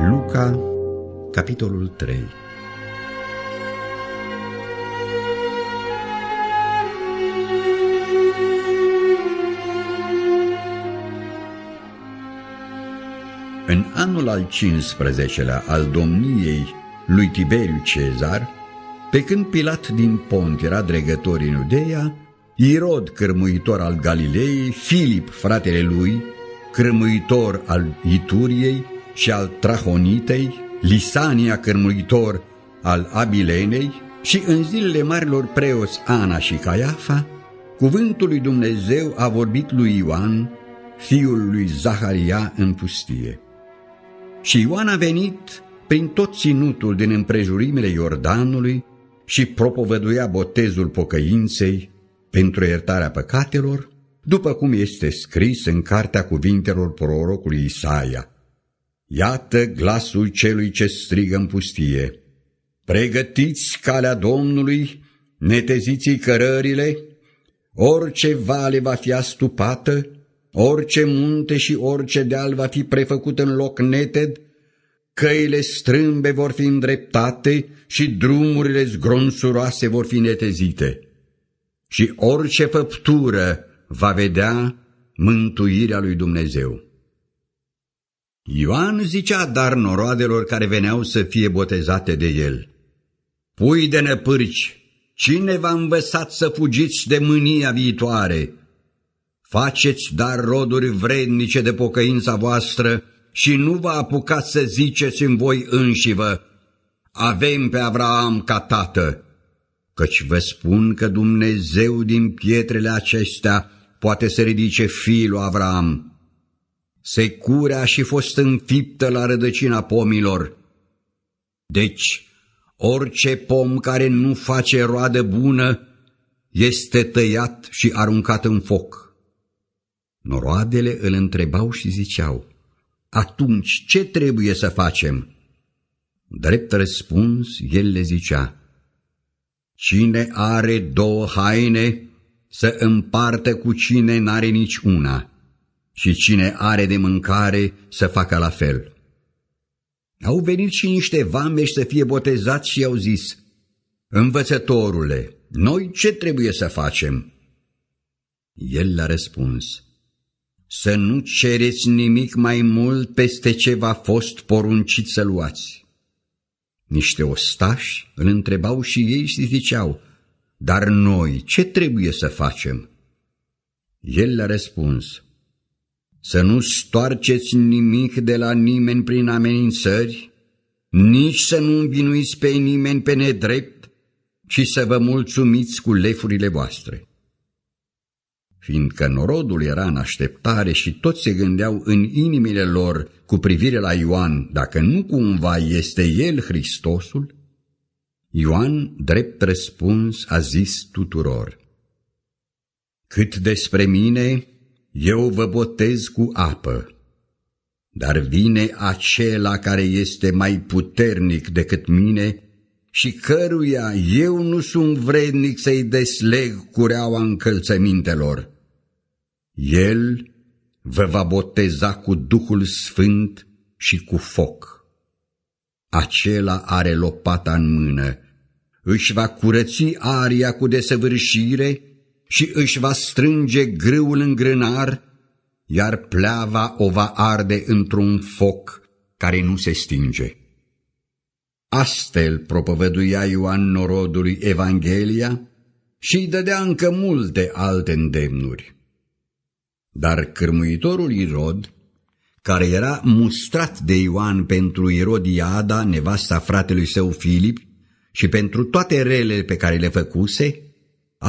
Luca, capitolul 3. În anul al 15-lea al domniei lui Tiberiu Cezar, pe când Pilat din Pont era dregător în Iudeea, Irod, cârmuitor al Galilei, Filip, fratele lui, cârmuitor al Ituriei și al Trahonitei, Lisania, cârmuitor al Abilenei, și în zilele marilor preoți Ana și Caiafa, cuvântul lui Dumnezeu a vorbit lui Ioan, fiul lui Zaharia, în pustie. Și Ioan a venit prin tot ținutul din împrejurimile Iordanului și propovăduia botezul pocăinței pentru iertarea păcatelor, după cum este scris în cartea cuvintelor prorocului Isaia. Iată glasul celui ce strigă în pustie: pregătiți calea Domnului, neteziți-i cărările, orice vale va fi astupată, orice munte și orice deal va fi prefăcut în loc neted, căile strâmbe vor fi îndreptate și drumurile zgronsuroase vor fi netezite. Și orice făptură va vedea mântuirea lui Dumnezeu. Ioan zicea dar noroadelor care veneau să fie botezate de el: pui de năpârci, cine v-a învățat să fugiți de mânia viitoare? Faceți dar roduri vrednice de pocăința voastră și nu vă apucați să ziceți în voi înșivă: avem pe Avraam ca tată. Căci vă spun că Dumnezeu din pietrele acestea poate să ridice fiul lui Avraam. Securea a și fost înfiptă la rădăcina pomilor. Deci, orice pom care nu face roadă bună este tăiat și aruncat în foc. Noroadele îl întrebau și ziceau: atunci ce trebuie să facem? Drept răspuns, el le zicea: cine are două haine, să împartă cu cine n-are nici una, și cine are de mâncare, să facă la fel. Au venit și niște vameși să fie botezați și i-au zis: învățătorule, noi ce trebuie să facem? El le-a răspuns: să nu cereți nimic mai mult peste ce v-a fost poruncit să luați. Niște ostași îl întrebau și ei și ziceau: dar noi ce trebuie să facem? El le-a răspuns: să nu stoarceți nimic de la nimeni prin amenințări, nici să nu învinuiți pe nimeni pe nedrept, ci să vă mulțumiți cu lefurile voastre. Fiindcă norodul era în așteptare și toți se gândeau în inimile lor cu privire la Ioan, dacă nu cumva este el Hristosul, Ioan, drept răspuns, a zis tuturor: cât despre mine, eu vă botez cu apă, dar vine acela care este mai puternic decât mine și căruia eu nu sunt vrednic să-i desleg cureaua încălțămintelor. El vă va boteza cu Duhul Sfânt și cu foc. Acela are lopata în mână, își va curăți aria cu desăvârșire și își va strânge grâul în grânar, iar pleava o va arde într-un foc care nu se stinge. Astfel propovăduia Ioan norodului Evanghelia și îi dădea încă multe alte îndemnuri. Dar cârmuitorul Irod, care era mustrat de Ioan pentru Irodiada, nevasta fratelui său Filip, și pentru toate relele pe care le făcuse,